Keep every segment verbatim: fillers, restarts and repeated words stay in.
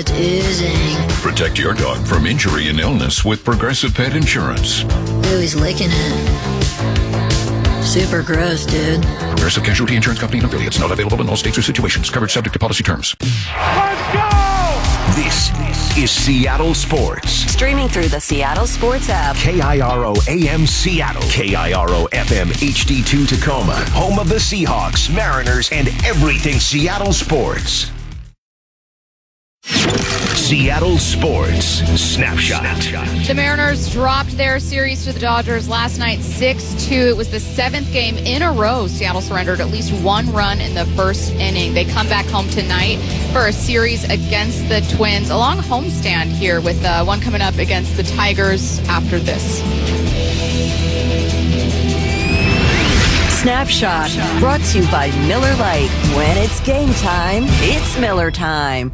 blood's oozing. Protect your dog from injury and illness with Progressive Pet Insurance. Ooh, he's licking it. Super gross, dude. Progressive Casualty Insurance Company and affiliates. Not available in all states or situations. Coverage subject to policy terms. Let's go! This is Seattle Sports. Streaming through the Seattle Sports app. K I R O A M Seattle. K I R O F M H D two Tacoma. Home of the Seahawks, Mariners, and everything Seattle sports. Seattle Sports Snapshot. The Mariners dropped their series to the Dodgers last night six two. It was the seventh game in a row Seattle surrendered at least one run in the first inning. They come back home tonight for a series against the Twins. A long homestand here with uh, one coming up against the Tigers after this. Snapshot brought to you by Miller Lite. When it's game time, it's Miller time.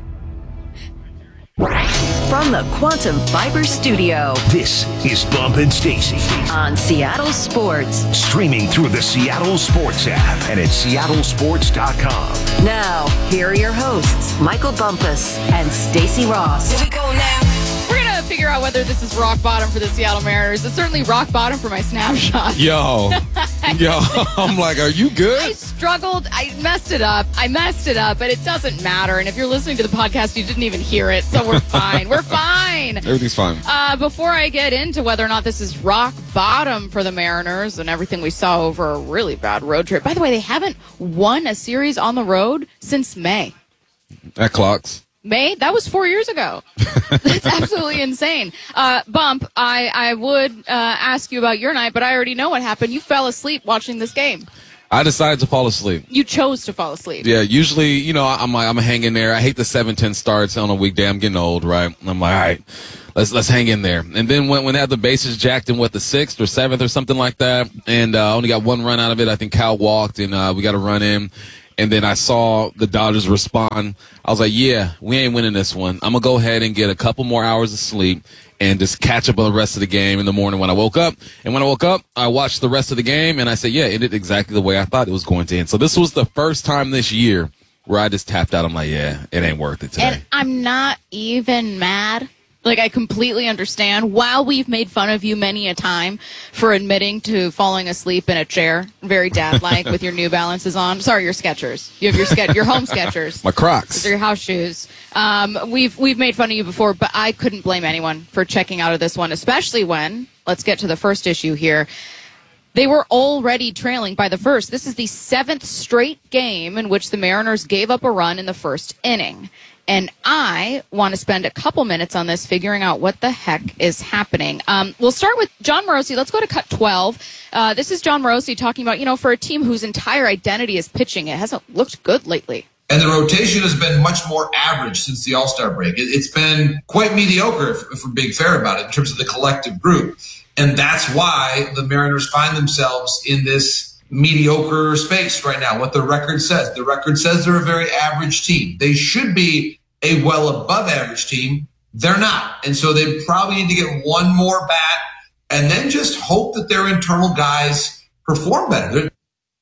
From the Quantum Fiber Studio. This is Bump and Stacy on Seattle Sports. Streaming through the Seattle Sports app and at seattle sports dot com. Now, here are your hosts, Michael Bumpus and Stacy Ross. Here we go now. We're going to figure out whether this is rock bottom for the Seattle Mariners. It's certainly rock bottom for my snapshot. Yo. Yo. I'm like, are you good? I struggled. I messed it up. I messed it up, but it doesn't matter. And if you're listening to the podcast, you didn't even hear it, so we're fine. We're fine. Everything's fine. Uh, before I get into whether or not this is rock bottom for the Mariners and everything we saw over a really bad road trip. By the way, they haven't won a series on the road since May. That clocks. May? That was four years ago. That's absolutely insane. Uh, Bump, I, I would uh, ask you about your night, but I already know what happened. You fell asleep watching this game. I decided to fall asleep. You chose to fall asleep. Yeah, usually, you know, I'm like, I'm hanging there. I hate the seven ten starts on a weekday. I'm getting old, right? I'm like, all right, let's let's hang in there. And then when when they had the bases jacked in, what, the sixth or seventh or something like that, and uh, only got one run out of it. I think Kyle walked, and uh, we got a run in. And then I saw the Dodgers respond. I was like, yeah, we ain't winning this one. I'm going to go ahead and get a couple more hours of sleep and just catch up on the rest of the game in the morning when I woke up. And when I woke up, I watched the rest of the game, and I said, yeah, it ended exactly the way I thought it was going to end. So this was the first time this year where I just tapped out. I'm like, yeah, it ain't worth it today. And I'm not even mad. Like, I completely understand. While we've made fun of you many a time for admitting to falling asleep in a chair, very dad-like, with your New Balances on. Sorry, your Skechers. You have your ske- your home Skechers. My Crocs. They're your house shoes. Um, we've we've made fun of you before, but I couldn't blame anyone for checking out of this one, especially when, let's get to the first issue here, they were already trailing by the first. This is the seventh straight game in which the Mariners gave up a run in the first inning. And I want to spend a couple minutes on this, figuring out what the heck is happening. Um, we'll start with Jon Morosi. Let's go to cut twelve. Uh, this is Jon Morosi talking about, you know, for a team whose entire identity is pitching, it hasn't looked good lately. And the rotation has been much more average since the All-Star break. It, it's been quite mediocre, if, if we're being fair about it, in terms of the collective group. And that's why the Mariners find themselves in this mediocre space right now, what the record says. The record says they're a very average team. They should be a well above average team. They're not. And so they probably need to get one more bat and then just hope that their internal guys perform better. They're-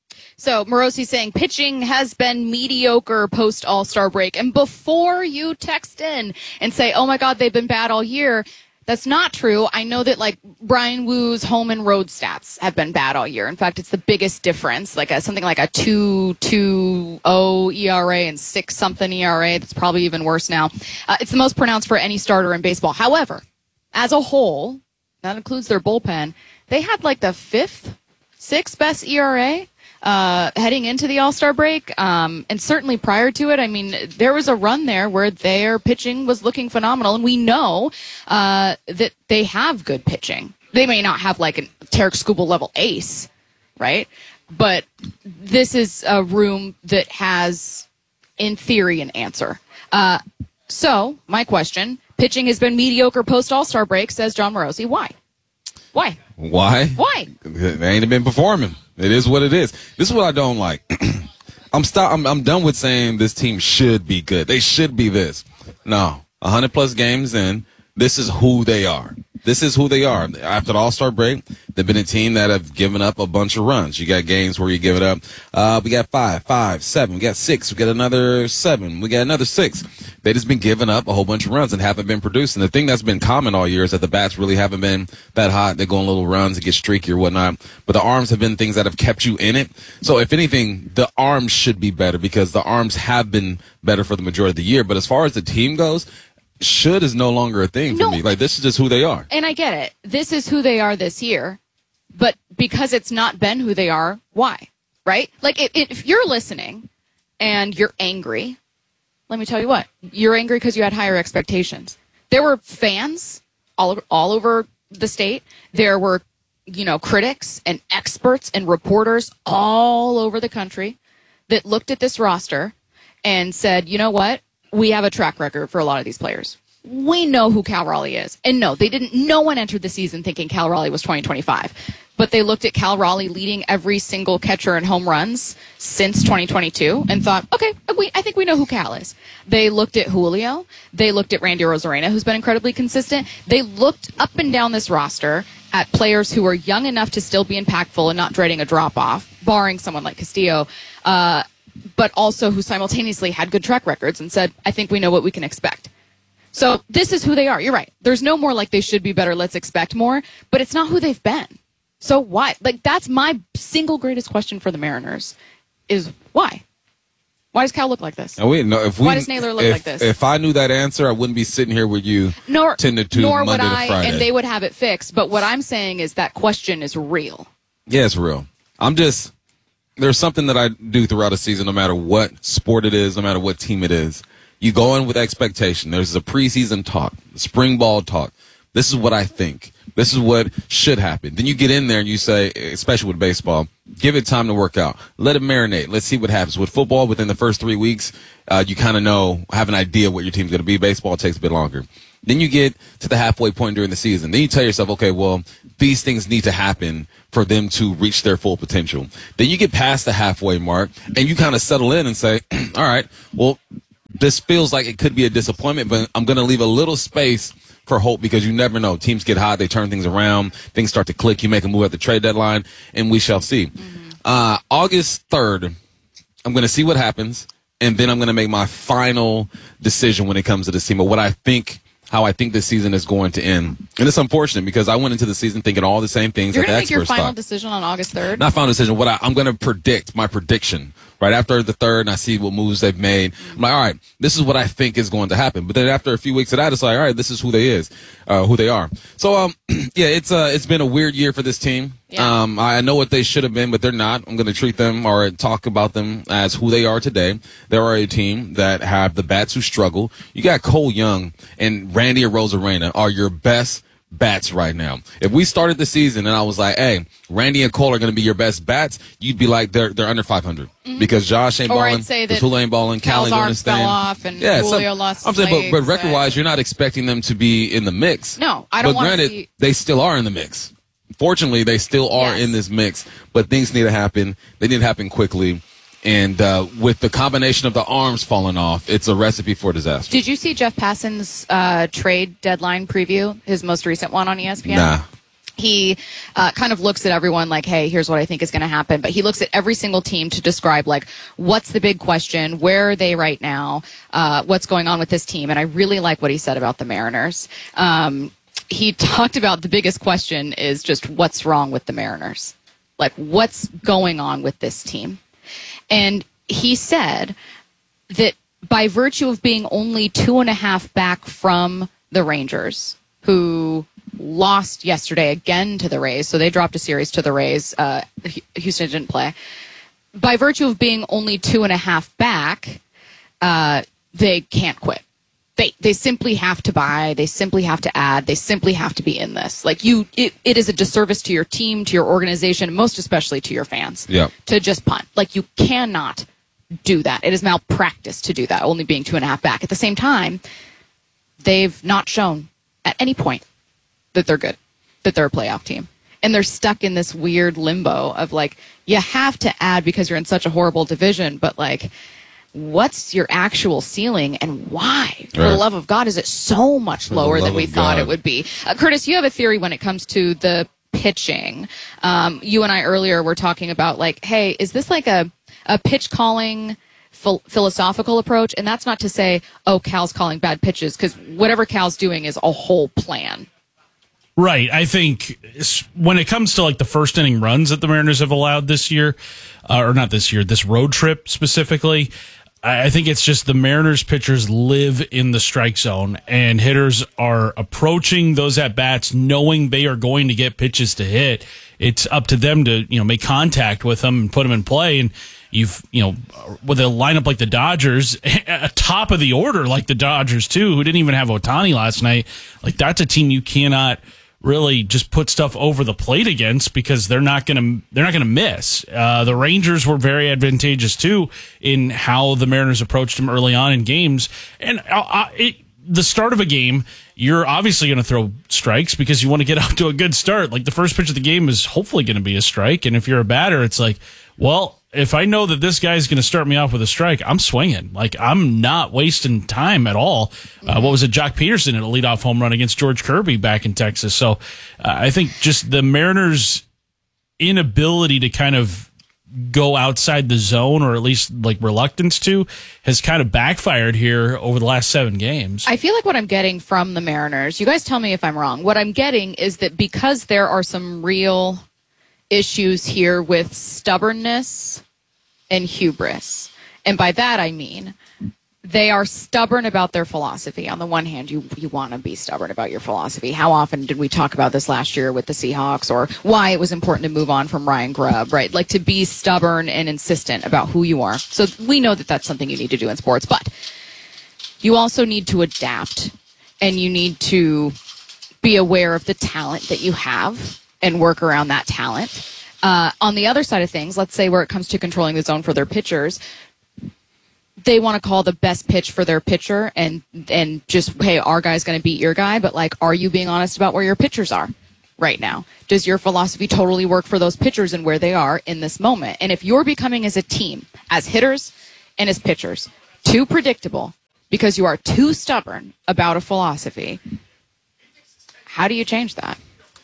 So Morosi saying pitching has been mediocre post All-Star break. And before you text in and say, oh my God, they've been bad all year, that's not true. I know that, like, Brian Woo's home and road stats have been bad all year. In fact, it's the biggest difference, like a, something like a two point two oh E R A and six something E R A. That's probably even worse now. Uh, it's the most pronounced for any starter in baseball. However, as a whole, that includes their bullpen, they had like the fifth, sixth best E R A. Uh, heading into the All-Star break, um, and certainly prior to it, I mean, there was a run there where their pitching was looking phenomenal, and we know uh, that they have good pitching. They may not have like an Tarek Skubal level ace, right? But this is a room that has, in theory, an answer. Uh, so, my question, pitching has been mediocre post All-Star break, says Jon Morosi. Why? Why? Why? Why? They ain't been performing. It is what it is. This is what I don't like. I'm stop. I'm, I'm done with saying this team should be good. They should be this. No, one hundred plus games in. This is who they are. This is who they are. After the All-Star break, They've been a team that have given up a bunch of runs. You got games where you give it up. Uh, we got five, five, seven. We got six. We got another seven. We got another six. They just been giving up a whole bunch of runs and haven't been producing. The thing that's been common all year is that the bats really haven't been that hot. They go on little runs and get streaky or whatnot. But the arms have been things that have kept you in it. So if anything, the arms should be better because the arms have been better for the majority of the year. But as far as the team goes, should is no longer a thing for No. me. Like, this is just who they are. And I get it. This is who they are this year. But because it's not been who they are, why? Right? Like, if, if you're listening and you're angry, let me tell you what. You're angry because you had higher expectations. There were fans all over, all over the state. There were, you know, critics and experts and reporters all over the country that looked at this roster and said, you know what? We have a track record for a lot of these players. We know who Cal Raleigh is. And no, they didn't, no one entered the season thinking Cal Raleigh was twenty twenty-five. But they looked at Cal Raleigh leading every single catcher in home runs since twenty twenty-two and thought, okay, we, I think we know who Cal is. They looked at Julio. They looked at Randy Rosarena, who's been incredibly consistent. They looked up and down this roster at players who are young enough to still be impactful and not dreading a drop-off, barring someone like Castillo, uh, but also who simultaneously had good track records and said, I think we know what we can expect. So this is who they are. You're right. There's no more like they should be better, let's expect more, but it's not who they've been. So why? Like, that's my single greatest question for the Mariners is why? Why does Cal look like this? And we, no, if we, Why does Naylor look if, like this? If I knew that answer, I wouldn't be sitting here with you Nor, ten to two nor Monday would to I, Friday. and they would have it fixed. But what I'm saying is that question is real. Yeah, it's real. I'm just, there's something that I do throughout a season, no matter what sport it is, no matter what team it is. You go in with expectation. There's a preseason talk, spring ball talk. This is what I think. This is what should happen. Then you get in there and you say, especially with baseball, give it time to work out. Let it marinate. Let's see what happens. With football, within the first three weeks, uh, you kind of know, have an idea what your team's going to be. Baseball takes a bit longer. Then you get to the halfway point during the season. Then you tell yourself, okay, well, these things need to happen for them to reach their full potential. Then you get past the halfway mark and you kind of settle in and say, all right, well, this feels like it could be a disappointment, but I'm going to leave a little space for hope because you never know. Teams get hot. They turn things around. Things start to click. You make a move at the trade deadline, and we shall see. Mm-hmm. Uh, August third, I'm going to see what happens, and then I'm going to make my final decision when it comes to this team of what I think, how I think this season is going to end. And it's unfortunate because I went into the season thinking all the same things You're that the going to make your experts final thought. decision on August third? Not final decision. What I, I'm going to predict, my prediction. Right after the third, and I see what moves they've made. I'm like, all right, this is what I think is going to happen. But then after a few weeks of that, it's like, all right, this is who they is, uh, who they are. So, um, yeah, it's uh, it's been a weird year for this team. Yeah. Um, I know what they should have been, but they're not. I'm going to treat them or talk about them as who they are today. They are a team that have the bats who struggle. You got Cole Young and Randy Rosarena are your best bats right now. If we started the season and I was like, hey, Randy and Cole are going to be your best bats, you'd be like, they're they're under five hundred mm-hmm. because Josh ain't or balling, I'd say that Julio ain't balling, Cal Cal's ain't doing arms his thing. fell off and yeah, Julio so, lost I'm his saying, but, but legs, record-wise, you're not expecting them to be in the mix. No, I don't But want to granted, see... they still are in the mix. Fortunately, they still are Yes. in this mix, but things need to happen. They need to happen quickly. And uh, with the combination of the arms falling off, it's a recipe for disaster. Did you see Jeff Passan's uh, trade deadline preview, his most recent one on E S P N? Nah. He uh, kind of looks at everyone like, hey, here's what I think is going to happen. But he looks at every single team to describe, like, what's the big question? Where are they right now? Uh, what's going on with this team? And I really like what he said about the Mariners. Um, he talked about the biggest question is just what's wrong with the Mariners? Like, what's going on with this team? And he said that by virtue of being only two and a half back from the Rangers, who lost yesterday again to the Rays, so they dropped a series to the Rays. Uh, Houston didn't play. By virtue of being only two and a half back, uh, they can't quit. They they simply have to buy. They simply have to add. They simply have to be in this. Like you, it, it is a disservice to your team, to your organization, most especially to your fans. Yeah. To just punt. Like you cannot do that. It is malpractice to do that. Only being two and a half back. At the same time, they've not shown at any point that they're good, that they're a playoff team. And they're stuck in this weird limbo of like, you have to add because you're in such a horrible division, but like, what's your actual ceiling and why? Right. For the love of God, is it so much lower than we thought God. It would be? Uh, Curtis, you have a theory when it comes to the pitching. Um, you and I earlier were talking about, like, hey, is this like a, a pitch calling ph- philosophical approach? And that's not to say, oh, Cal's calling bad pitches, because whatever Cal's doing is a whole plan. Right. I think when it comes to like the first inning runs that the Mariners have allowed this year, uh, or not this year, this road trip specifically, I think it's just the Mariners pitchers live in the strike zone, and hitters are approaching those at bats knowing they are going to get pitches to hit. It's up to them to, you know, make contact with them and put them in play. And you've, you know, with a lineup like the Dodgers, a top of the order like the Dodgers too, who didn't even have Ohtani last night, like that's a team you cannot really just put stuff over the plate against, because they're not going to they're not going to miss. Uh, the Rangers were very advantageous too in how the Mariners approached them early on in games. And uh, it, the start of a game, you're obviously going to throw strikes because you want to get out to a good start. Like the first pitch of the game is hopefully going to be a strike, and if you're a batter, it's like, well, if I know that this guy's going to start me off with a strike, I'm swinging. Like, I'm not wasting time at all. Uh, what was it? Jock Peterson at a leadoff home run against George Kirby back in Texas. So uh, I think just the Mariners' inability to kind of go outside the zone, or at least like reluctance to, has kind of backfired here over the last seven games. I feel like what I'm getting from the Mariners, you guys tell me if I'm wrong, what I'm getting is that because there are some real issues here with stubbornness and hubris. And by that I mean they are stubborn about their philosophy. On the one hand, you you want to be stubborn about your philosophy. How often did we talk about this last year with the Seahawks, or why it was important to move on from Ryan Grubb, right? Like, to be stubborn and insistent about who you are. So we know that that's something you need to do in sports, but you also need to adapt, and you need to be aware of the talent that you have and work around that talent. Uh, on the other side of things, let's say where it comes to controlling the zone for their pitchers, they want to call the best pitch for their pitcher and and just, hey, our guy's going to beat your guy, but, like, are you being honest about where your pitchers are right now? Does your philosophy totally work for those pitchers and where they are in this moment? And if you're becoming, as a team, as hitters and as pitchers, too predictable because you are too stubborn about a philosophy, how do you change that?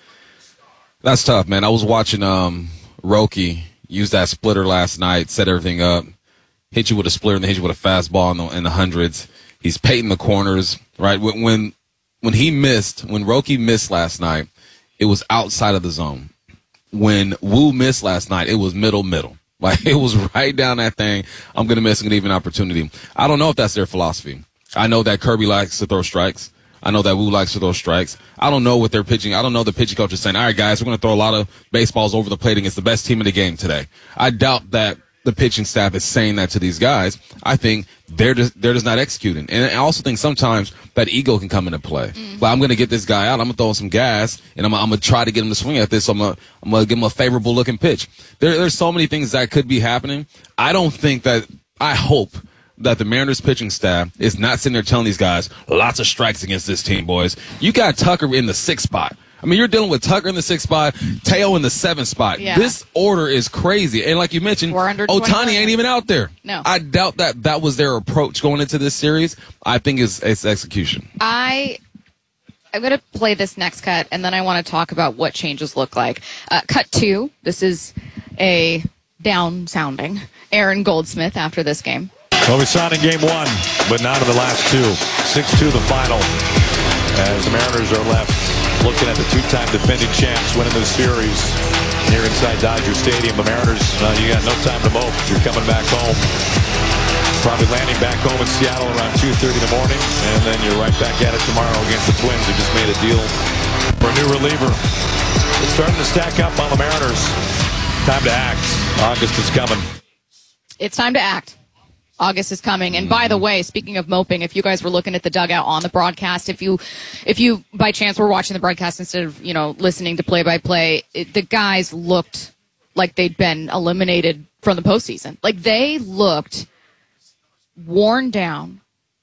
That's tough, man. I was watching um, Roki use that splitter last night, set everything up, hit you with a splitter, and then hit you with a fastball in the, in the hundreds. He's painting the corners, right? When, when when he missed, when Roki missed last night, it was outside of the zone. When Wu missed last night, it was middle, middle. Like, it was right down that thing. I'm going to miss an even opportunity. I don't know if that's their philosophy. I know that Kirby likes to throw strikes. I know that Wu likes to throw strikes. I don't know what they're pitching. I don't know the pitching coach is saying, all right, guys, we're going to throw a lot of baseballs over the plate against the best team in the game today. I doubt that the pitching staff is saying that to these guys. I think they're just, they're just not executing. And I also think sometimes that ego can come into play. Mm-hmm. Like, I'm going to get this guy out. I'm going to throw him some gas, and I'm, I'm going to try to get him to swing at this. So I'm going I'm to give him a favorable looking pitch. There, there's so many things that could be happening. I don't think that, I hope that the Mariners pitching staff is not sitting there telling these guys, lots of strikes against this team, boys. You got Tucker in the sixth spot. I mean, you're dealing with Tucker in the sixth spot, Teo in the seventh spot. Yeah. This order is crazy. And like you mentioned, Ohtani ain't even out there. No. I doubt that that was their approach going into this series. I think it's, it's execution. I, I'm going to play this next cut, and then I want to talk about what changes look like. Uh, cut two, this is a down-sounding Aaron Goldsmith after this game. Well, we saw it in game one, but not in the last two. six two the final, as the Mariners are left looking at the two-time defending champs winning this series here inside Dodger Stadium. The Mariners, uh, you got no time to mope. You're coming back home. Probably landing back home in Seattle around two thirty in the morning, and then you're right back at it tomorrow against the Twins, who just made a deal for a new reliever. It's starting to stack up on the Mariners. Time to act. August is coming. It's time to act. August is coming. And by the way, speaking of moping, if you guys were looking at the dugout on the broadcast, if you, if you by chance were watching the broadcast instead of, you know, listening to play-by-play, it, the guys looked like they'd been eliminated from the postseason. Like, they looked worn down,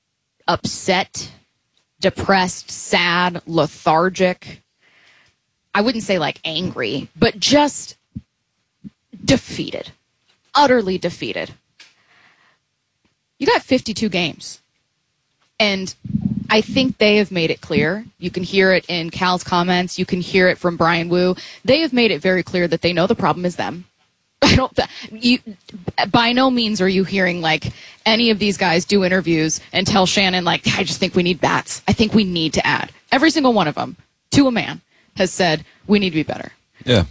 upset, depressed, sad, lethargic. I wouldn't say, like, angry, but just defeated. Utterly defeated. You got fifty-two games. And I think they have made it clear. You can hear it in Cal's comments. You can hear it from Brian Wu. They have made it very clear that they know the problem is them. I don't. You, by no means are you hearing like any of these guys do interviews and tell Shannon like, I just think we need bats. I think we need to add. Every single one of them, to a man, has said we need to be better. Yeah.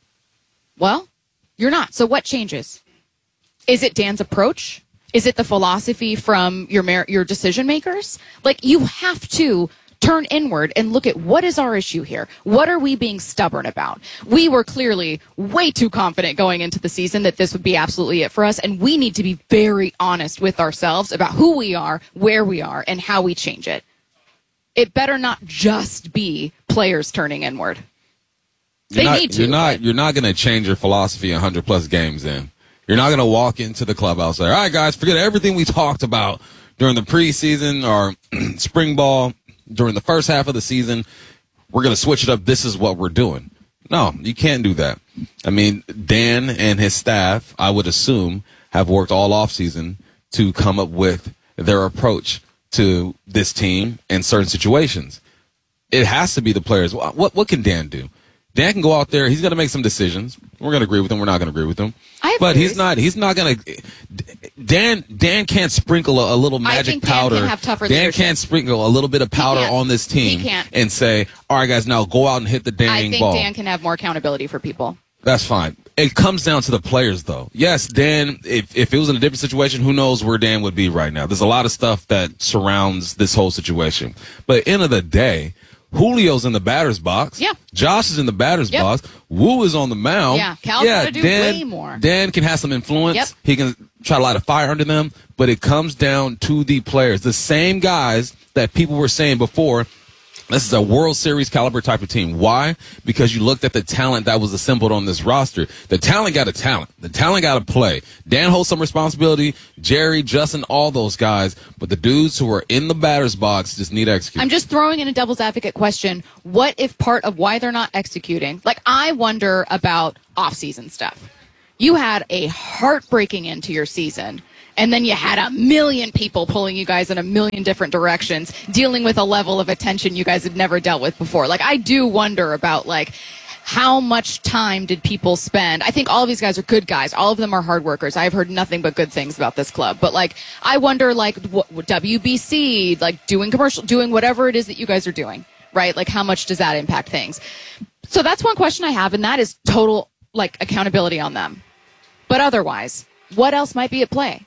Well, you're not. So what changes? Is it Dan's approach? Is it the philosophy from your mar- your decision makers? Like, you have to turn inward and look at what is our issue here. What are we being stubborn about? We were clearly way too confident going into the season that this would be absolutely it for us, and we need to be very honest with ourselves about who we are, where we are, and how we change it. It better not just be players turning inward. They you're not, need to. You're not, but- you're not going to change your philosophy one hundred plus games in. You're not going to walk into the clubhouse and say, all right, guys, forget everything we talked about during the preseason or spring ball during the first half of the season. We're going to switch it up. This is what we're doing. No, you can't do that. I mean, Dan and his staff, I would assume, have worked all offseason to come up with their approach to this team in certain situations. It has to be the players. What, what can Dan do? Dan can go out there. He's going to make some decisions. We're going to agree with him. We're not going to agree with him. I have but theories. he's not. He's not going to. Dan. Dan can't sprinkle a, a little magic I think Dan powder. can have tougher Dan leadership. can't sprinkle a little bit of powder can't. on this team He can't. and say, "All right, guys, now go out and hit the dang I think ball." Dan can have more accountability for people. That's fine. It comes down to the players, though. Yes, Dan, if, if it was in a different situation, who knows where Dan would be right now. There's a lot of stuff that surrounds this whole situation. But at the end of the day, Julio's in the batter's box. Yeah. Josh is in the batter's Yep. box. Wu is on the mound. Yeah, Cal's gotta do Dan, way more. Dan can have some influence. Yep. He can try to light a fire under them. But it comes down to the players. The same guys that people were saying before, this is a World Series caliber type of team. Why? Because you looked at the talent that was assembled on this roster. The talent got a talent. The talent got to play. Dan holds some responsibility. Jerry, Justin, all those guys. But the dudes who are in the batter's box just need to execute. I'm just throwing in a devil's advocate question. What if part of why they're not executing, like I wonder about off-season stuff. You had a heartbreaking end to your season, and then you had a million people pulling you guys in a million different directions, dealing with a level of attention you guys had never dealt with before. Like, I do wonder about, like, how much time did people spend? I think all of these guys are good guys. All of them are hard workers. I've heard nothing but good things about this club. But, like, I wonder, like, what, W B C, like, doing commercial, doing whatever it is that you guys are doing, right? Like, how much does that impact things? So that's one question I have, and that is total, like, accountability on them. But otherwise, what else might be at play?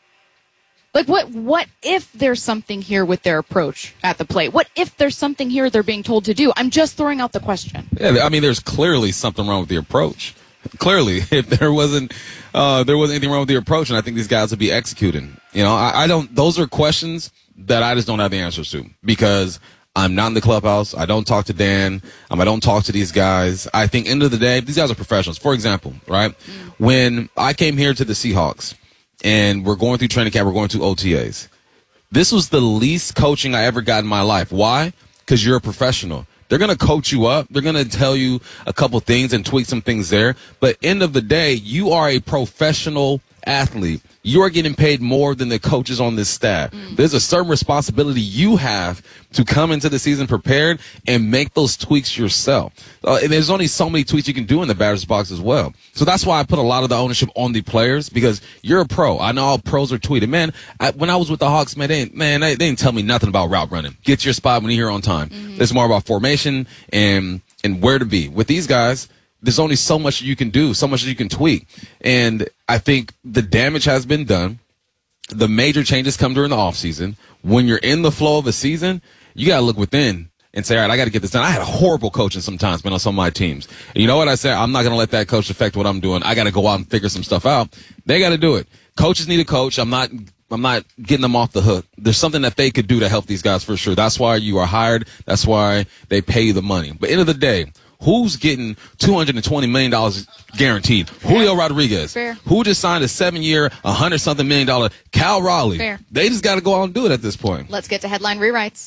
Like, what What if there's something here with their approach at the plate? What if there's something here they're being told to do? I'm just throwing out the question. Yeah, I mean, there's clearly something wrong with the approach. Clearly, if there wasn't, uh, there wasn't anything wrong with the approach, and I think these guys would be executing. You know, I, I don't. Those are questions that I just don't have the answers to because I'm not in the clubhouse. I don't talk to Dan. Um, I don't talk to these guys. I think, end of the day, these guys are professionals. For example, right when I came here to the Seahawks. And we're going through training camp, we're going through O T As. This was the least coaching I ever got in my life. Why? Because you're a professional. They're going to coach you up. They're going to tell you a couple things and tweak some things there. But end of the day, you are a professional athlete. You are getting paid more than the coaches on this staff. Mm. There's a certain responsibility you have to come into the season prepared and make those tweaks yourself. Uh, and there's only so many tweaks you can do in the batter's box as well. So that's why I put a lot of the ownership on the players because you're a pro. I know all pros are tweeting. Man, I, when I was with the Hawks, man, they, man, they, they didn't tell me nothing about route running. Get to your spot when you're here on time. Mm-hmm. It's more about formation and and where to be. With these guys, there's only so much you can do, so much you can tweak. And I think the damage has been done. The major changes come during the offseason. When you're in the flow of a season, you got to look within and say, all right, I got to get this done. I had a horrible coaching sometimes, man, on some of my teams. And you know what I said? I'm not going to let that coach affect what I'm doing. I got to go out and figure some stuff out. They got to do it. Coaches need a coach. I'm not I'm not getting them off the hook. There's something that they could do to help these guys for sure. That's why you are hired. That's why they pay you the money. But end of the day, who's getting two hundred twenty million dollars guaranteed? Fair. Julio Rodriguez. Fair. Who just signed a seven-year, one hundred something million dollar Cal Raleigh. Fair. They just got to go out and do it at this point. Let's get to headline rewrites.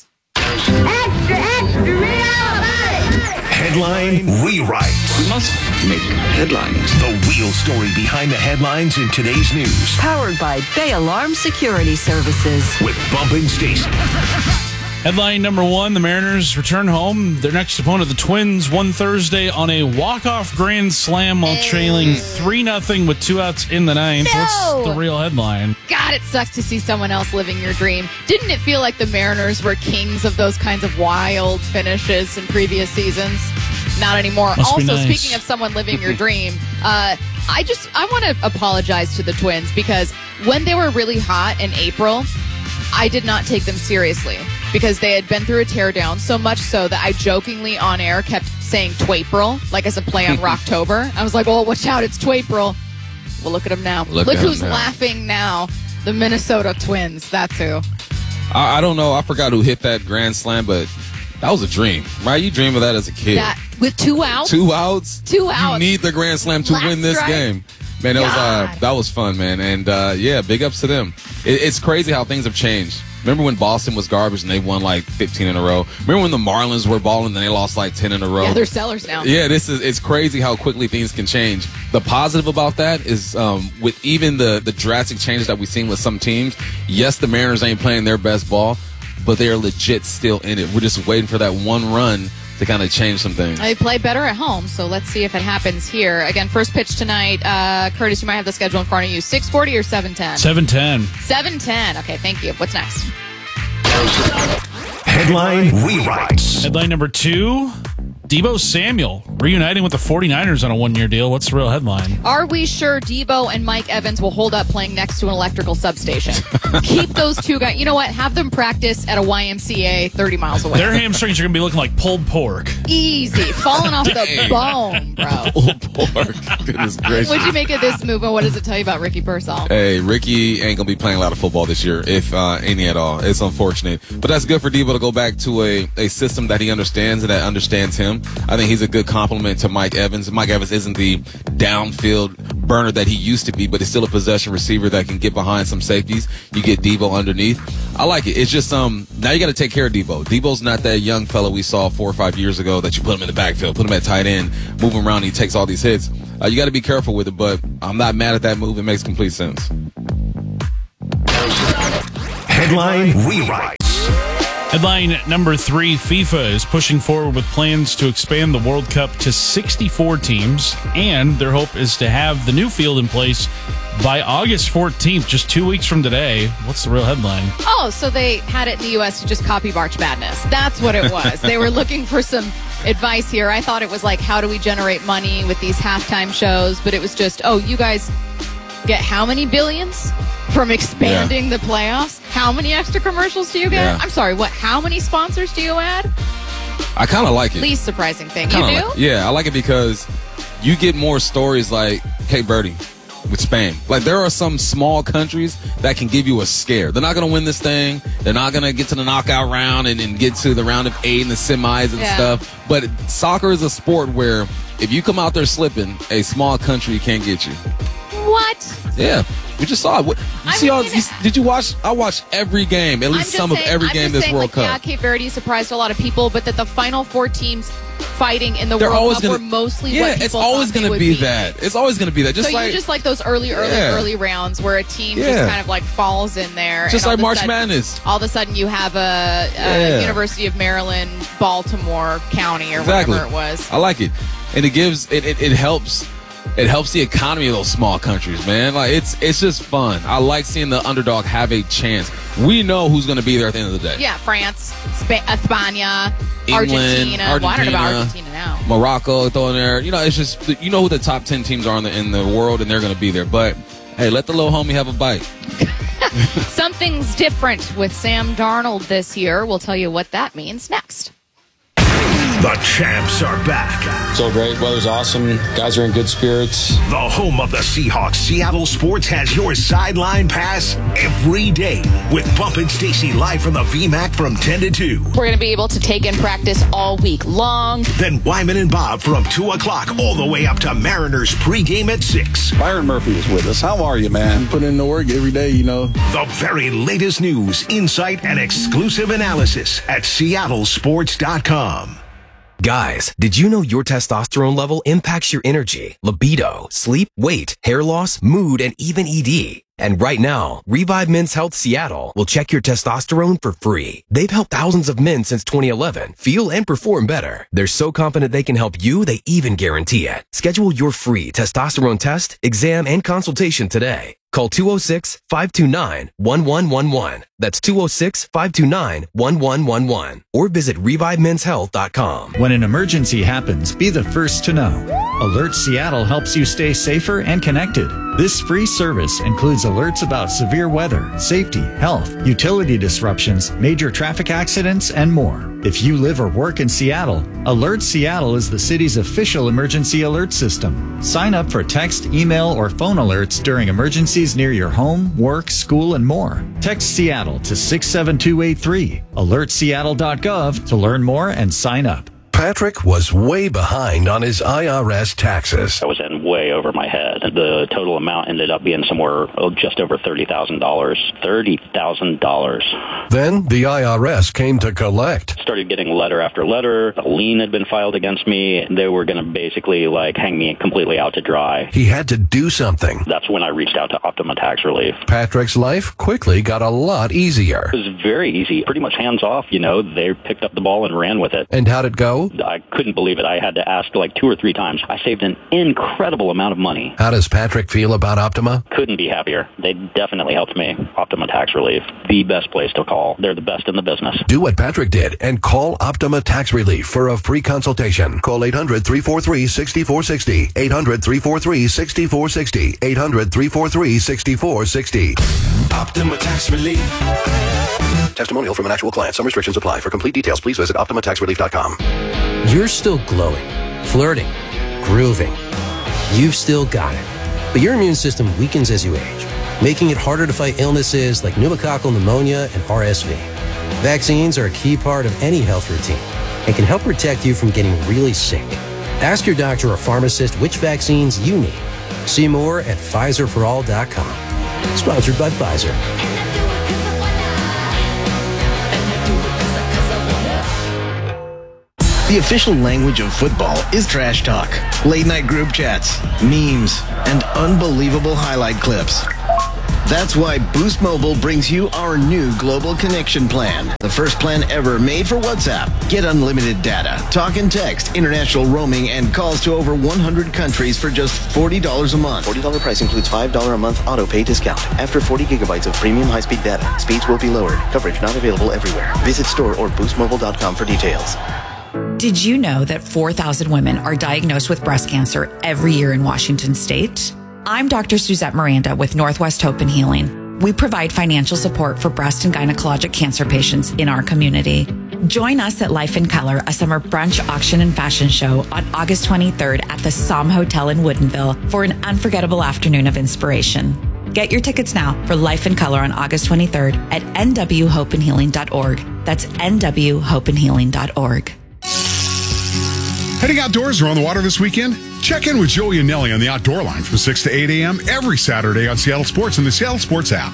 Extra, extra, rewrite! Headline rewrite. We must make headlines. The real story behind the headlines in today's news. Powered by Bay Alarm Security Services. With Bump and Stacy. Headline number one, the Mariners return home. Their next opponent, the Twins, won Thursday on a walk-off grand slam while trailing three nothing with two outs in the ninth. No! What's the real headline? God, it sucks to see someone else living your dream. Didn't it feel like the Mariners were kings of those kinds of wild finishes in previous seasons? Not anymore. Must be Also, nice. speaking of someone living your dream, uh, I just I want to apologize to the Twins because when they were really hot in April, I did not take them seriously because they had been through a teardown, so much so that I jokingly on air kept saying Twapril, like as a play on Rocktober. I was like, oh, watch out, it's Twapril. Well, look at them now. Look Look, at who's 'em now. laughing now. The Minnesota Twins. That's who. I, I don't know. I forgot who hit that grand slam, but that was a dream, right? You dream of that as a kid. That with two outs. Two outs. Two outs. You need the grand slam to Last win this strike. game. Man, that was uh, God. that was fun, man, and uh, yeah, big ups to them. It, it's crazy how things have changed. Remember when Boston was garbage and they won like fifteen in a row? Remember when the Marlins were balling and they lost like ten in a row? Yeah, they're sellers now. Yeah, this is it's crazy how quickly things can change. The positive about that is um, with even the the drastic changes that we've seen with some teams. Yes, the Mariners ain't playing their best ball, but they are legit still in it. We're just waiting for that one run to kind of change some things. They play better at home, so let's see if it happens here. Again, first pitch tonight. Uh, Curtis, you might have the schedule in front of you. six forty or seven ten? seven ten. seven ten. Okay, thank you. What's next? Headline rewrites. Headline number two, Deebo Samuel reuniting with the 49ers on a one-year deal. What's the real headline? Are we sure Debo and Mike Evans will hold up playing next to an electrical substation? Keep those two guys. You know what? Have them practice at a Y M C A thirty miles away. Their hamstrings are going to be looking like pulled pork. Easy. Falling off the bone, bro. Pulled pork. Goodness gracious. What'd you make of this move, and what does it tell you about Ricky Pearsall? Hey, Ricky ain't gonna be playing a lot of football this year, if uh, any at all. It's unfortunate, but that's good for Debo to go back to a, a system that he understands and that understands him. I think he's a good compliment to Mike Evans. Mike Evans isn't the downfield burner that he used to be, but he's still a possession receiver that can get behind some safeties. You get Debo underneath. I like it. It's just um now you got to take care of Debo. Debo's not that young fella we saw four or five years ago that you put him in the backfield, put him at tight end, move him around, and he takes all these hits. Uh, you got to be careful with it, but I'm not mad at that move. It makes complete sense. Headline rewrites. Headline number three, FIFA is pushing forward with plans to expand the World Cup to sixty-four teams, and their hope is to have the new field in place by August fourteenth, just two weeks from today. What's the real headline? Oh, so they had it in the U S to just copy March Madness. That's what it was. They were looking for some advice here. I thought it was like, how do we generate money with these halftime shows? But it was just, oh, you guys get how many billions from expanding Yeah. the playoffs? How many extra commercials do you get? Yeah. I'm sorry, what? How many sponsors do you add? I kind of like it. Least surprising thing. Kinda You do? like- yeah, I like it because you get more stories like Cape Verde with Spain. Like, there are some small countries that can give you a scare. They're not going to win this thing. They're not going to get to the knockout round and, and get to the round of eight and the semis and Yeah. stuff. But soccer is a sport where if you come out there slipping, a small country can't get you. What? Yeah, we just saw it. What, you I see all? mean- You, did you watch? I watched every game, at I'm least just some saying, of every I'm game just this saying, World like, Cup. Yeah, Cape Verde surprised a lot of people, but that the final four teams fighting in the They're World always Cup gonna, were mostly yeah, what people it's always thought they gonna would be, be that. It's always going to be that. Just so like you just like those early, early, Yeah. early rounds where a team Yeah. just kind of like falls in there. Just and all like of a March sudden- Madness. All of a sudden you have a, a Yeah. University of Maryland, Baltimore County or Exactly. whatever it was. I like it, and it gives it, it. It helps. It helps the economy of those small countries, man. Like it's it's just fun. I like seeing the underdog have a chance. We know who's going to be there at the end of the day. Yeah, France, Spa- España, England, Argentina. Well, I don't know about Argentina. Argentina now. Morocco throwing there. You know, it's just you know who the top ten teams are in the in the world, and they're going to be there. But hey, let the little homie have a bite. Something's different with Sam Darnold this year. We'll tell you what that means next. The champs are back. So great. Weather's awesome. Guys are in good spirits. The home of the Seahawks, Seattle Sports, has your sideline pass every day with Bump and Stacy live from the V MAC from ten to two. We're going to be able to take in practice all week long. Then Wyman and Bob from two o'clock all the way up to Mariners pregame at six. Byron Murphy is with us. How are you, man? Put in the work every day, you know. The very latest news, insight, and exclusive analysis at seattle sports dot com. Guys, did you know your testosterone level impacts your energy, libido, sleep, weight, hair loss, mood, and even E D? And right now, Revive Men's Health Seattle will check your testosterone for free. They've helped thousands of men since twenty eleven feel and perform better. They're so confident they can help you, they even guarantee it. Schedule your free testosterone test, exam, and consultation today. Call two oh six, five two nine, one one one one. That's two oh six, five two nine, one one one one. Or visit revive men's health dot com. When an emergency happens, be the first to know. Alert Seattle helps you stay safer and connected. This free service includes alerts about severe weather, safety, health, utility disruptions, major traffic accidents, and more. If you live or work in Seattle, Alert Seattle is the city's official emergency alert system. Sign up for text, email, or phone alerts during emergencies near your home, work, school, and more. Text Seattle to six seven two eight three. alert seattle dot gov to learn more and sign up. Patrick was way behind on his I R S taxes. I was in way over my head. The total amount ended up being somewhere oh, just over thirty thousand dollars. thirty thousand dollars. Then the I R S came to collect. Started getting letter after letter. A lien had been filed against me. They were going to basically like hang me completely out to dry. He had to do something. That's when I reached out to Optima Tax Relief. Patrick's life quickly got a lot easier. It was very easy. Pretty much hands off, you know. They picked up the ball and ran with it. And how'd it go? I couldn't believe it. I had to ask like two or three times. I saved an incredible amount of money. How does Patrick feel about Optima? Couldn't be happier. They definitely helped me. Optima Tax Relief, the best place to call. They're the best in the business. Do what Patrick did and call Optima Tax Relief for a free consultation. Call eight hundred, three four three, six four six zero. eight hundred, three four three, six four six zero. eight hundred, three four three, six four six zero. Optima Tax Relief. Testimonial from an actual client. Some restrictions apply. For complete details, please visit optima tax relief dot com. You're still glowing, flirting, grooving. You've still got it. But your immune system weakens as you age, making it harder to fight illnesses like pneumococcal pneumonia and R S V. Vaccines are a key part of any health routine and can help protect you from getting really sick. Ask your doctor or pharmacist which vaccines you need. See more at Pfizer for all dot com. Sponsored by Pfizer. The official language of football is trash talk, late night group chats, memes, and unbelievable highlight clips. That's why Boost Mobile brings you our new global connection plan. The first plan ever made for WhatsApp. Get unlimited data, talk and text, international roaming, and calls to over one hundred countries for just forty dollars a month. forty dollars price includes five dollars a month auto pay discount. After forty gigabytes of premium high-speed data, speeds will be lowered. Coverage not available everywhere. Visit store or boost mobile dot com for details. Did you know that four thousand women are diagnosed with breast cancer every year in Washington state? I'm Doctor Suzette Miranda with Northwest Hope and Healing. We provide financial support for breast and gynecologic cancer patients in our community. Join us at Life in Color, a summer brunch, auction, and fashion show on August twenty-third at the Som Hotel in Woodinville for an unforgettable afternoon of inspiration. Get your tickets now for Life in Color on August twenty-third at n w hope and healing dot org. That's n w hope and healing dot org. Heading outdoors or on the water this weekend? Check in with Joey and Nelly on the Outdoor Line from six to eight a.m. every Saturday on Seattle Sports and the Seattle Sports app.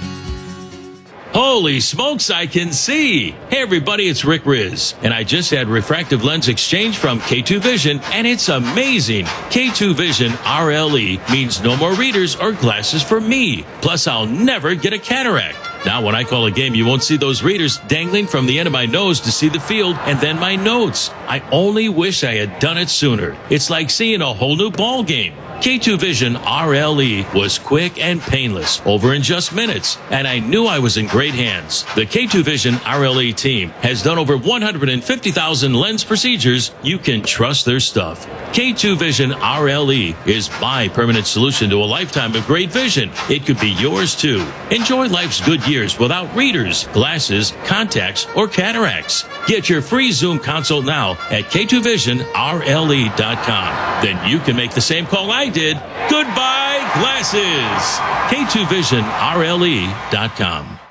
Holy smokes, I can see. Hey, everybody, it's Rick Riz, and I just had refractive lens exchange from K two Vision, and it's amazing. K two Vision R L E means no more readers or glasses for me. Plus, I'll never get a cataract. Now, when I call a game, you won't see those readers dangling from the end of my nose to see the field and then my notes. I only wish I had done it sooner. It's like seeing a whole new ball game. K two Vision R L E was quick and painless, over in just minutes, and I knew I was in great hands. The K two Vision R L E team has done over one hundred fifty thousand lens procedures. You can trust their stuff. K two Vision R L E is my permanent solution to a lifetime of great vision. It could be yours too. Enjoy life's good years without readers, glasses, contacts, or cataracts. Get your free Zoom consult now at K two vision R L E dot com. Then you can make the same call I did. Goodbye, glasses. K two vision R L E dot com.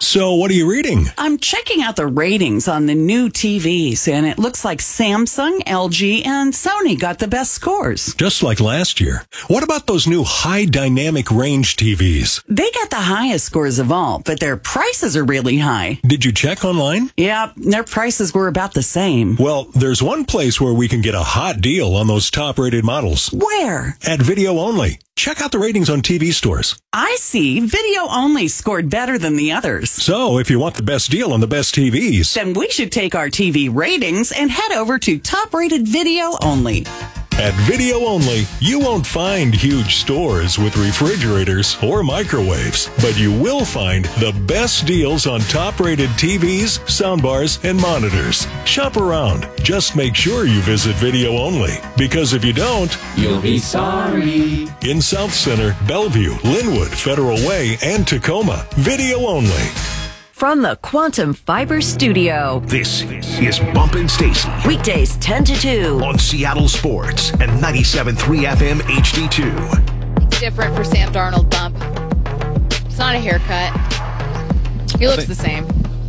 So what are you reading? I'm checking out the ratings on the new T Vs, and it looks like Samsung, L G, and Sony got the best scores. Just like last year. What about those new high dynamic range T Vs? They got the highest scores of all, but their prices are really high. Did you check online? Yeah, their prices were about the same. Well, there's one place where we can get a hot deal on those top-rated models. Where? At Video Only. Check out the ratings on T V stores. I see. Video Only scored better than the others. So, if you want the best deal on the best T Vs, then we should take our T V ratings and head over to top-rated Video Only. At Video Only, you won't find huge stores with refrigerators or microwaves, but you will find the best deals on top-rated T Vs, soundbars, and monitors. Shop around. Just make sure you visit Video Only, because if you don't, you'll be sorry. In South Center, Bellevue, Linwood, Federal Way, and Tacoma, Video Only. From the Quantum Fiber Studio, this is Bumpin' Stacy. Weekdays ten to two. On Seattle Sports and ninety-seven point three F M H D two. It's different for Sam Darnold, Bump. It's not a haircut. He looks think, the same.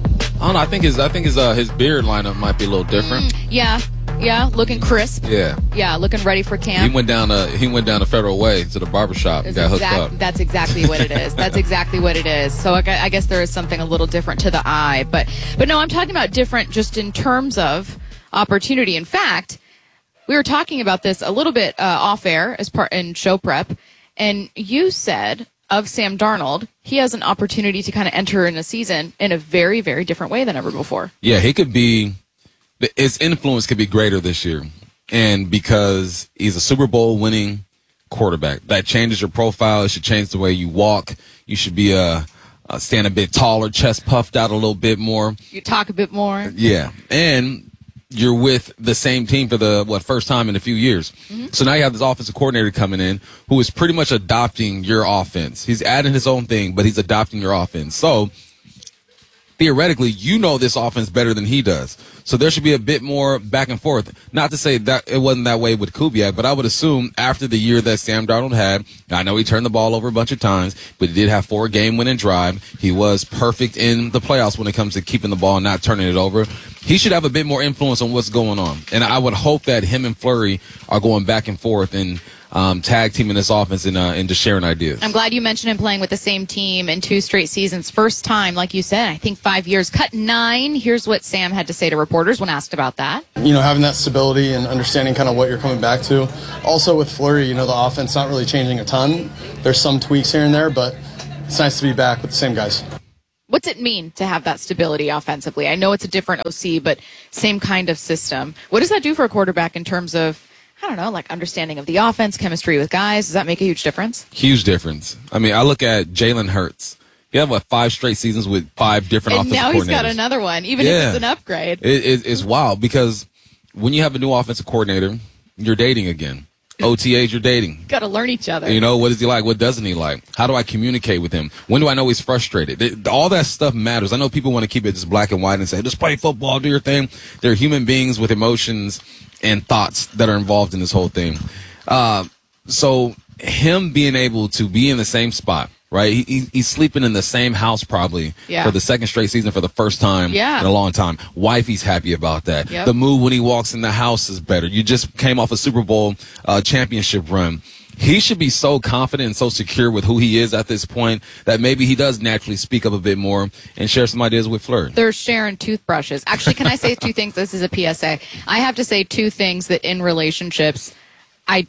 I don't know. I think his I think his uh, his beard lineup might be a little different. Mm, yeah. Yeah, looking crisp. Yeah. Yeah, looking ready for camp. He went down to he went down the Federal Way to the barbershop and got hooked exact, up. That's exactly what it is. That's exactly what it is. So I, I guess there is something a little different to the eye, but but no, I'm talking about different just in terms of opportunity. In fact, we were talking about this a little bit uh, off air as part in show prep, and you said of Sam Darnold, he has an opportunity to kind of enter in a season in a very, very different way than ever before. Yeah, he could be. His influence could be greater this year. And because he's a Super Bowl winning quarterback, that changes your profile. It should change the way you walk. You should be uh, uh, stand a bit taller, chest puffed out a little bit more. You talk a bit more. Yeah. And you're with the same team for the, what, first time in a few years. Mm-hmm. So now you have this offensive coordinator coming in who is pretty much adopting your offense. He's adding his own thing, but he's adopting your offense. So theoretically, you know this offense better than he does. So there should be a bit more back and forth. Not to say that it wasn't that way with Kubiak, but I would assume after the year that Sam Darnold had, I know he turned the ball over a bunch of times, but he did have four game-winning drive. He was perfect in the playoffs when it comes to keeping the ball and not turning it over. He should have a bit more influence on what's going on. And I would hope that him and Fleury are going back and forth and Um, tag teaming this offense and, uh, and just sharing ideas. I'm glad you mentioned him playing with the same team in two straight seasons. First time, like you said, I think five years, cut nine. Here's what Sam had to say to reporters when asked about that. You know, having that stability and understanding kind of what you're coming back to. Also with Fleury, you know, the offense not really changing a ton. There's some tweaks here and there, but it's nice to be back with the same guys. What's it mean to have that stability offensively? I know it's a different O C, but same kind of system. What does that do for a quarterback in terms of, I don't know, like understanding of the offense, chemistry with guys? Does that make a huge difference? Huge difference. I mean, I look at Jalen Hurts. You have, what, five straight seasons with five different and offensive coordinators. And now he's got another one, even yeah. if it's an upgrade. It, it, it's wild because when you have a new offensive coordinator, you're dating again. O T As, you're dating. Got to learn each other. You know, what is he like? What doesn't he like? How do I communicate with him? When do I know he's frustrated? It, all that stuff matters. I know people want to keep it just black and white and say, just play football, do your thing. They're human beings with emotions and thoughts that are involved in this whole thing. Uh, so him being able to be in the same spot, right? He, he, he's sleeping in the same house probably yeah. for the second straight season for the first time yeah. in a long time. Wifey's happy about that. Yep. The mood when he walks in the house is better. You just came off a Super Bowl uh, championship run. He should be so confident and so secure with who he is at this point that maybe he does naturally speak up a bit more and share some ideas with Fleur. They're sharing toothbrushes. Actually, can I say two things? This is a P S A. I have to say two things that in relationships, I,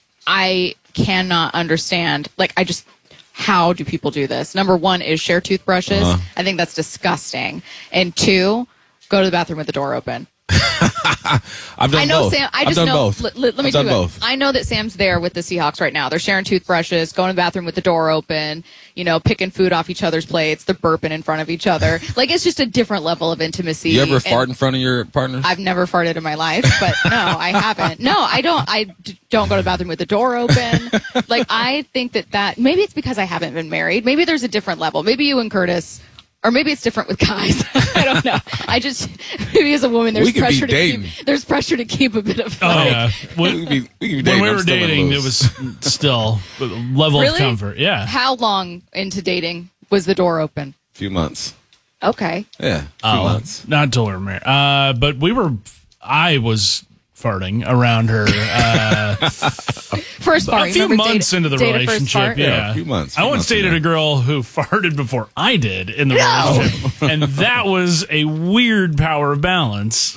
I cannot understand. Like, I just, how do people do this? Number one is share toothbrushes. Uh-huh. I think that's disgusting. And two, go to the bathroom with the door open. I've done I know both. Sam. I I've just done know. both. Let, let, let me I've do done it. both. I know that Sam's there with the Seahawks right now. They're sharing toothbrushes, going to the bathroom with the door open. You know, picking food off each other's plates. They're burping in front of each other. Like, it's just a different level of intimacy. You ever and fart in front of your partner? I've never farted in my life, but no, I haven't. No, I don't. I d- don't go to the bathroom with the door open. Like, I think that that maybe it's because I haven't been married. Maybe there's a different level. Maybe you and Curtis. Or maybe it's different with guys. I don't know. I just maybe as a woman, there's pressure to keep. There's pressure to keep a bit of. Oh like, yeah. When we, be, we, when we were dating, it was still a level really? of comfort. Yeah. How long into dating was the door open? A few months. Okay. Yeah, two oh, months. Not until we were married. Uh, but we were, I was farting around her. Uh, first fart. A few months date, into the relationship. Yeah. yeah. A few months. I once dated a girl who farted before I did in the no! relationship. And that was a weird power of balance.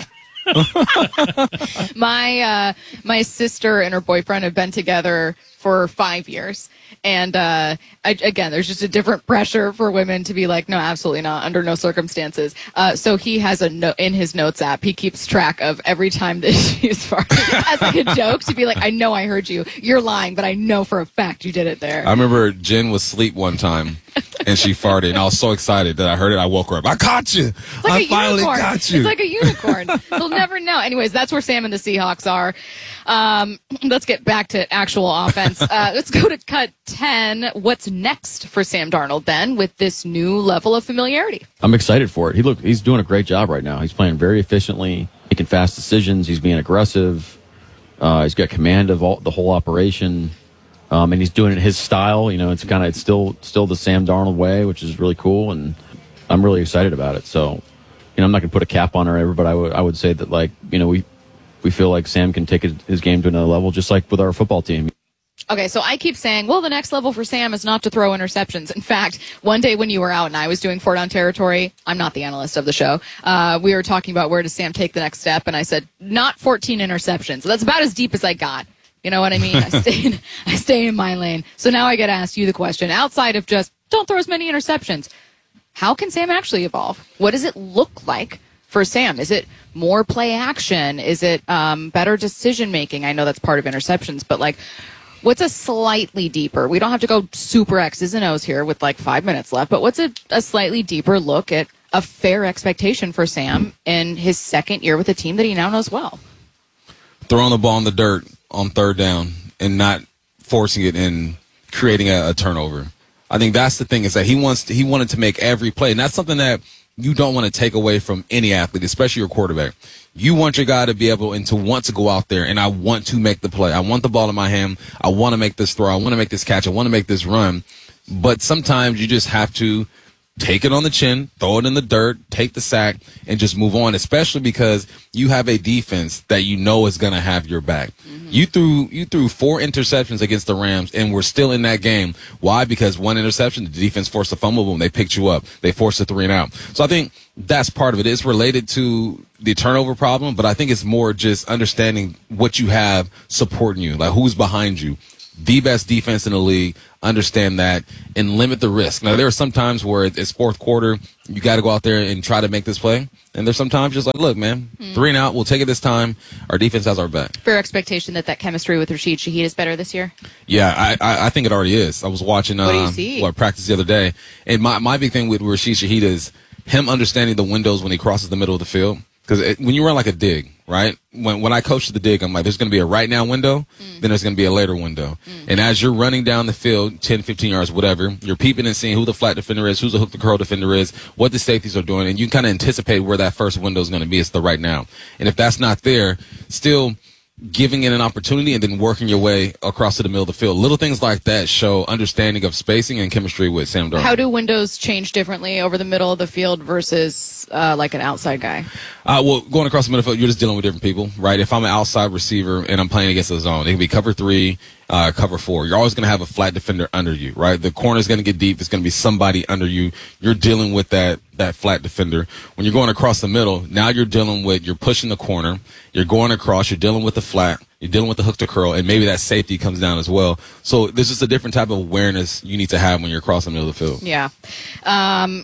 my uh, my sister and her boyfriend have been together for five years. And uh, I, again, there's just a different pressure for women to be like, no, absolutely not, under no circumstances. Uh, so he has a note in his notes app. He keeps track of every time that she's farting as like a joke to be like, I know I heard you. You're lying, but I know for a fact you did it there. I remember Jen was asleep one time. And she farted, and I was so excited that I heard it. I woke her up. I caught you. It's like I a finally unicorn. got you. It's like a unicorn. They'll never know. Anyways, that's where Sam and the Seahawks are. Um, let's get back to actual offense. Uh, let's go to cut ten. What's next for Sam Darnold then with this new level of familiarity? I'm excited for it. He look, he's doing a great job right now. He's playing very efficiently, making fast decisions. He's being aggressive. Uh, he's got command of all, the whole operation. Um, and he's doing it his style. You know, it's kind of it's still still the Sam Darnold way, which is really cool, and I'm really excited about it. So, you know, I'm not going to put a cap on or ever, but I would I would say that, like, you know, we we feel like Sam can take his, his game to another level, just like with our football team. Okay, so I keep saying, well, the next level for Sam is not to throw interceptions. In fact, one day when you were out and I was doing Four Down Territory, I'm not the analyst of the show, uh, we were talking about where does Sam take the next step, and I said, not fourteen interceptions. So that's about as deep as I got. You know what I mean? I stay in, I stay in my lane. So now I get asked you the question, outside of just don't throw as many interceptions, how can Sam actually evolve? What does it look like for Sam? Is it more play action? Is it um, better decision making? I know that's part of interceptions, but like, what's a slightly deeper? We don't have to go super X's and O's here with like five minutes left, but what's a, a slightly deeper look at a fair expectation for Sam in his second year with a team that he now knows well? Throwing the ball in the dirt on third down and not forcing it and creating a, a turnover. I think that's the thing, is that he wants to, he wanted to make every play, and that's something that you don't want to take away from any athlete, especially your quarterback. You want your guy to be able and to want to go out there, and I want to make the play. I want the ball in my hand. I want to make this throw. I want to make this catch. I want to make this run. But sometimes you just have to take it on the chin, throw it in the dirt, take the sack, and just move on, especially because you have a defense that you know is going to have your back. Mm-hmm. You threw you threw four interceptions against the Rams, and we're still in that game. Why? Because one interception, the defense forced a fumble, boom, they picked you up. They forced a three and out. So I think that's part of it. It's related to the turnover problem, but I think it's more just understanding what you have supporting you, like who's behind you. The best defense in the league, understand that, and limit the risk. Now, there are some times where it's fourth quarter, you got to go out there and try to make this play. And there's sometimes just like, look, man, mm. three and out, we'll take it this time. Our defense has our back. Fair expectation that that chemistry with Rashid Shaheed is better this year? Yeah, I, I, I think it already is. I was watching what, do you um, see? what practice the other day. And my, my big thing with Rashid Shaheed is him understanding the windows when he crosses the middle of the field. Because when you run like a dig, right? When when I coach the dig, I'm like, there's going to be a right now window, mm. then there's going to be a later window. Mm. And as you're running down the field, ten, fifteen yards, whatever, you're peeping and seeing who the flat defender is, who's the hook the curl defender is, what the safeties are doing, and you kind of anticipate where that first window is going to be. It's the right now. And if that's not there, still giving it an opportunity and then working your way across to the middle of the field. Little things like that show understanding of spacing and chemistry with Sam Darnold. How do windows change differently over the middle of the field versus uh, like an outside guy? Uh, well, going across the middle of the field, you're just dealing with different people, right? If I'm an outside receiver and I'm playing against a zone, it can be cover three, uh, cover four. You're always going to have a flat defender under you, right? The corner's going to get deep. It's going to be somebody under you. You're dealing with that that flat defender. When you're going across the middle, now you're dealing with, you're pushing the corner, you're going across, you're dealing with the flat, you're dealing with the hook to curl, and maybe that safety comes down as well. So there's just a different type of awareness you need to have when you're across the middle of the field. Yeah. Um,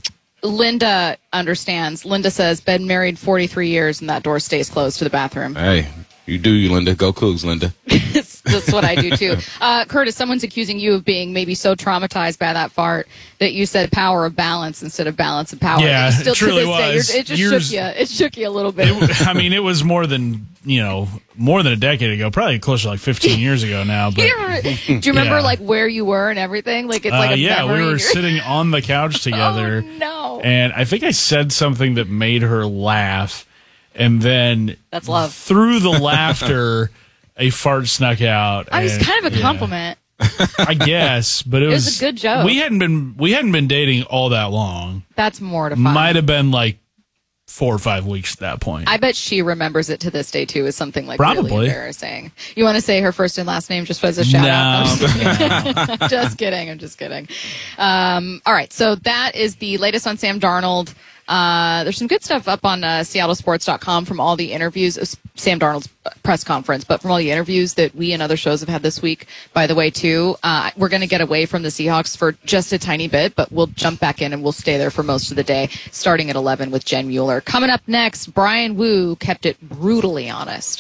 Linda understands. Linda says, been married forty-three years and that door stays closed to the bathroom. Hey, you do you, Linda. Go Cougs, Linda. That's what I do too. Uh, Curtis, someone's accusing you of being maybe so traumatized by that fart that you said power of balance instead of balance of power. Yeah, still it truly to this was. Day, it just Years, shook you. It shook you a little bit. It, I mean, it was more than, you know, more than a decade ago, probably close to like fifteen years ago now. But do you remember, do you remember yeah. like where you were and everything? Like it's like uh, a yeah, memory. we were sitting on the couch together. Oh, no. And I think I said something that made her laugh. And then that's love. Through the laughter, a fart snuck out. I was and, kind of a yeah. compliment. I guess, but it, It was, was a good joke. We hadn't been we hadn't been dating all that long. That's mortifying. Might have been like four or five weeks at that point. I bet she remembers it to this day too as something like Probably. really embarrassing. You want to say her first and last name just as a shout out? No, I'm just, just kidding. I'm just kidding. Um, all right, so that is the latest on Sam Darnold. Uh, there's some good stuff up on uh, Seattle Sports dot com from all the interviews, uh, Sam Darnold's press conference, but from all the interviews that we and other shows have had this week, by the way, too. Uh, we're going to get away from the Seahawks for just a tiny bit, but we'll jump back in and we'll stay there for most of the day, starting at eleven with Jen Mueller. Coming up next, Brian Wu kept it brutally honest.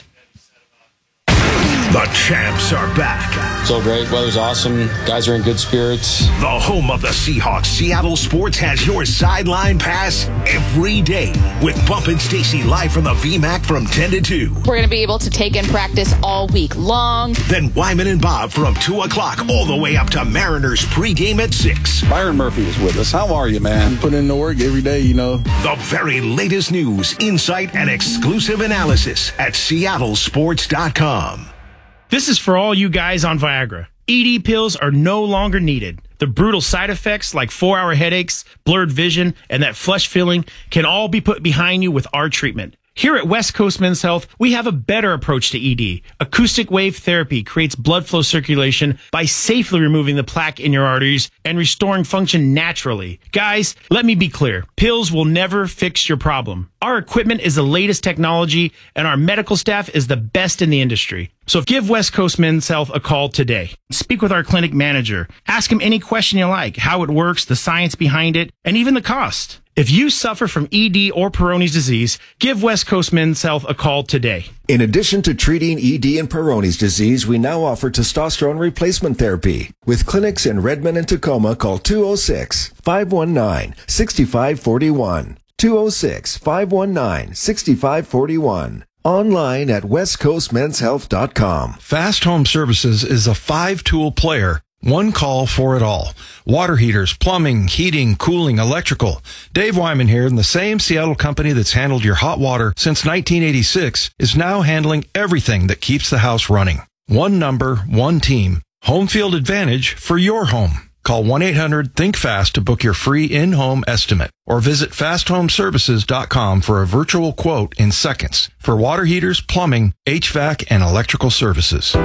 The champs are back. So great. Weather's awesome. Guys are in good spirits. The home of the Seahawks, Seattle Sports, has your sideline pass every day with Bump and Stacy live from the V MAC from ten to two. We're going to be able to take in practice all week long. Then Wyman and Bob from two o'clock all the way up to Mariners pregame at six. Byron Murphy is with us. How are you, man? Put in the work every day, you know. The very latest news, insight, and exclusive analysis at Seattle Sports dot com. This is for all you guys on Viagra. E D pills are no longer needed. The brutal side effects like four-hour headaches, blurred vision, and that flush feeling can all be put behind you with our treatment. Here at West Coast Men's Health, we have a better approach to E D. Acoustic wave therapy creates blood flow circulation by safely removing the plaque in your arteries and restoring function naturally. Guys, let me be clear. Pills will never fix your problem. Our equipment is the latest technology, and our medical staff is the best in the industry. So give West Coast Men's Health a call today. Speak with our clinic manager. Ask him any question you like, how it works, the science behind it, and even the cost. If you suffer from E D or Peyronie's disease, give West Coast Men's Health a call today. In addition to treating E D and Peyronie's disease, we now offer testosterone replacement therapy. With clinics in Redmond and Tacoma, call two oh six, five one nine, six five four one. two oh six, five one nine, six five four one. Online at west coast men's health dot com. Fast Home Services is a five-tool player. One call for it all. Water heaters, plumbing, heating, cooling, electrical. Dave Wyman here, and the same Seattle company that's handled your hot water since nineteen eighty-six is now handling everything that keeps the house running. One number, one team. Home field advantage for your home. Call one eight hundred think fast to book your free in-home estimate or visit fast home services dot com for a virtual quote in seconds for water heaters, plumbing, H V A C, and electrical services.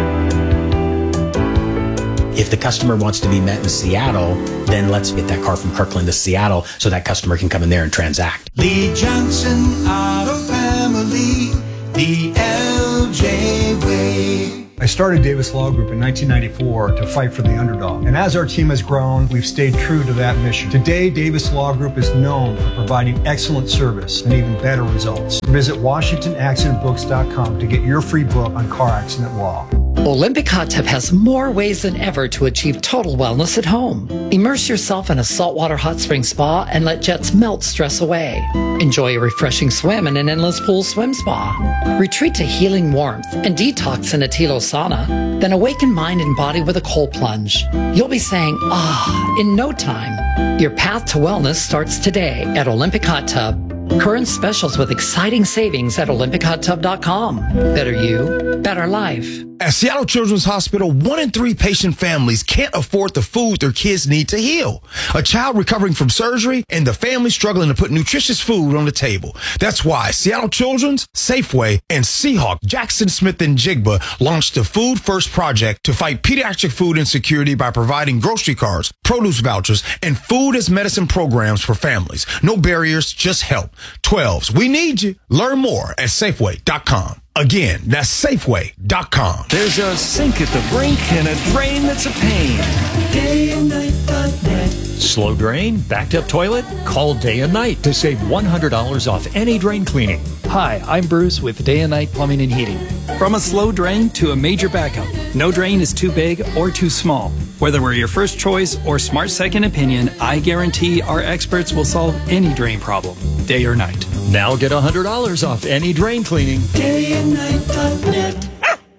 If the customer wants to be met in Seattle, then let's get that car from Kirkland to Seattle so that customer can come in there and transact. Lee Johnson Auto Family, the L J way. I started Davis Law Group in nineteen ninety-four to fight for the underdog. And as our team has grown, we've stayed true to that mission. Today, Davis Law Group is known for providing excellent service and even better results. Visit washington accident books dot com to get your free book on car accident law. Olympic Hot Tub has more ways than ever to achieve total wellness at home. Immerse yourself in a saltwater hot spring spa and let jets melt stress away. Enjoy a refreshing swim in an endless pool swim spa. Retreat to healing warmth and detox in a Tilo sauna. Then awaken mind and body with a cold plunge. You'll be saying, ah, in no time. Your path to wellness starts today at Olympic Hot Tub. Current specials with exciting savings at olympic hot tub dot com. Better you, better life. At Seattle Children's Hospital, one in three patient families can't afford the food their kids need to heal. A child recovering from surgery and the family struggling to put nutritious food on the table. That's why Seattle Children's, Safeway, and Seahawk Jackson Smith and Jigba launched the Food First Project to fight pediatric food insecurity by providing grocery cards, produce vouchers, and food as medicine programs for families. No barriers, just help. twelves, we need you. Learn more at Safeway dot com. Again, that's Safeway dot com. There's a sink at the brink and a drain that's a pain. Day and night dot net. Slow drain? Backed up toilet? Call Day and Night to save one hundred dollars off any drain cleaning. Hi, I'm Bruce with Day and Night Plumbing and Heating. From a slow drain to a major backup, no drain is too big or too small. Whether we're your first choice or smart second opinion, I guarantee our experts will solve any drain problem, day or night. Now get one hundred dollars off any drain cleaning. Day and night dot net.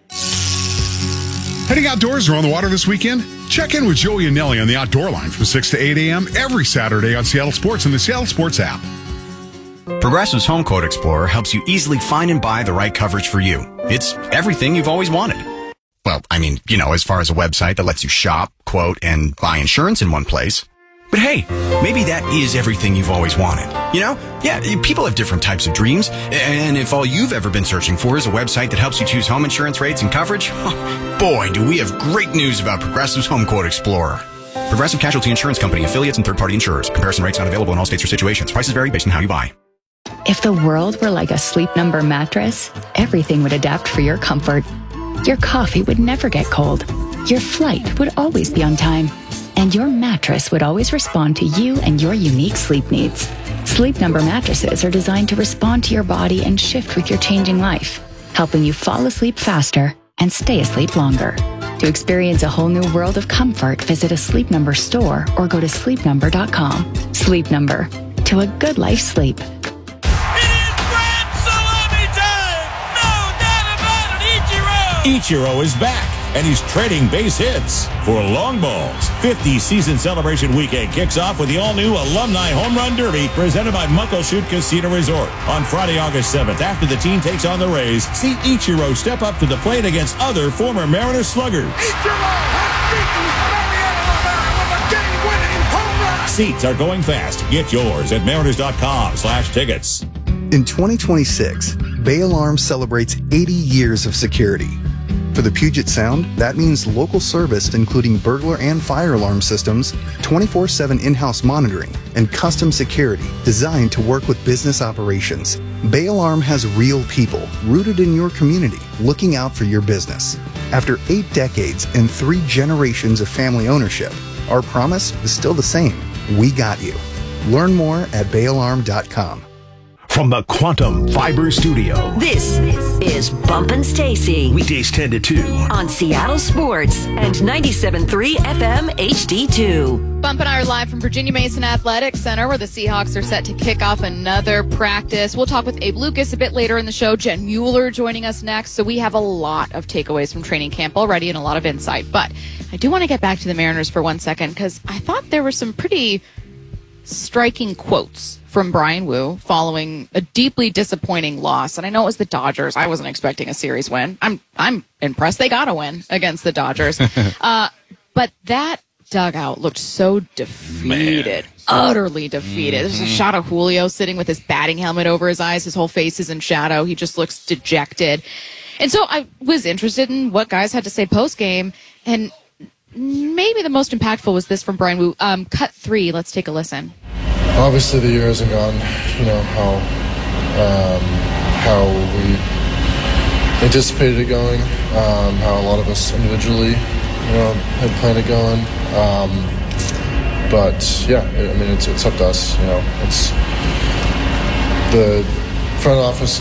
Heading outdoors or on the water this weekend? Check in with Joey and Nelly on the Outdoor Line from six to eight a.m. every Saturday on Seattle Sports and the Seattle Sports app. Progressive's Home Quote Explorer helps you easily find and buy the right coverage for you. It's everything you've always wanted. Well, I mean, you know, as far as a website that lets you shop, quote, and buy insurance in one place. But hey, maybe that is everything you've always wanted. You know? Yeah, people have different types of dreams. And if all you've ever been searching for is a website that helps you choose home insurance rates and coverage, boy, do we have great news about Progressive's Home Quote Explorer. Progressive Casualty Insurance Company, affiliates, and third-party insurers. Comparison rates not available in all states or situations. Prices vary based on how you buy. If the world were like a Sleep Number mattress, everything would adapt for your comfort. Your coffee would never get cold. Your flight would always be on time. And your mattress would always respond to you and your unique sleep needs. Sleep Number mattresses are designed to respond to your body and shift with your changing life, helping you fall asleep faster and stay asleep longer. To experience a whole new world of comfort, visit a Sleep Number store or go to sleep number dot com. Sleep Number. To a good life sleep. Ichiro is back, and he's trading base hits for long balls. fifty season celebration weekend kicks off with the all-new Alumni Home Run Derby presented by Muckleshoot Casino Resort. On Friday, August seventh, after the team takes on the Rays, see Ichiro step up to the plate against other former Mariners sluggers. Ichiro has beaten Mariano Rivera with a game-winning home run! Seats are going fast. Get yours at mariners.com slash tickets. In twenty twenty-six, Bay Alarm celebrates eighty years of security. For the Puget Sound, that means local service including burglar and fire alarm systems, twenty-four seven in-house monitoring, and custom security designed to work with business operations. Bay Alarm has real people rooted in your community looking out for your business. After eight decades and three generations of family ownership, our promise is still the same. We got you. Learn more at bay alarm dot com. From the Quantum Fiber Studio. This is Bumpin' Stacy. Weekdays ten to two. On Seattle Sports and ninety-seven point three F M H D two. Bump and I are live from Virginia Mason Athletic Center, where the Seahawks are set to kick off another practice. We'll talk with Abe Lucas a bit later in the show. Jen Mueller joining us next. So we have a lot of takeaways from training camp already and a lot of insight. But I do want to get back to the Mariners for one second, because I thought there were some pretty striking quotes from Brian Wu following a deeply disappointing loss. And I know it was the Dodgers. I wasn't expecting a series win. I'm I'm impressed they got a win against the Dodgers. uh, but that dugout looked so defeated, Man. utterly defeated. Mm-hmm. There's a shot of Julio sitting with his batting helmet over his eyes. His whole face is in shadow. He just looks dejected. And so I was interested in what guys had to say post-game. And maybe the most impactful was this from Brian Wu. Um, cut three. Let's take a listen. Obviously, the year hasn't gone, you know, how um, how we anticipated it going, um, how a lot of us individually, you know, had planned it going. Um, but, yeah, I mean, it's, it's up to us, you know. It's the front office